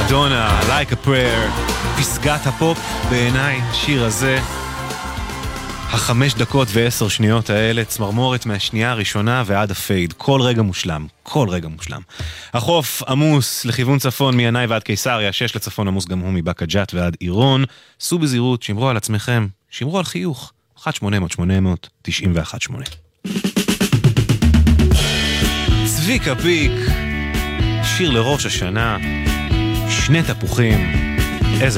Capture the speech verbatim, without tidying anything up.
מדונה, Like a Prayer, פסגת הפופ בעיניי, השיר הזה, החמש דקות ועשר שניות האלה, צמרמורת מהשנייה הראשונה ועד הפייד, כל רגע מושלם, כל רגע מושלם. החוף עמוס לכיוון צפון מינאי ועד קיסריה, שש לצפון עמוס גם הוא מבאקה ג'ת ועד עירון, סעו בזהירות, שמרו על עצמכם, שמרו על חיוך, אחת שמונה אפס אפס שמונה אפס אפס תשעים ואחת שמונה. צביקה פיק, שיר לראש השנה, שני תפוחים, איזה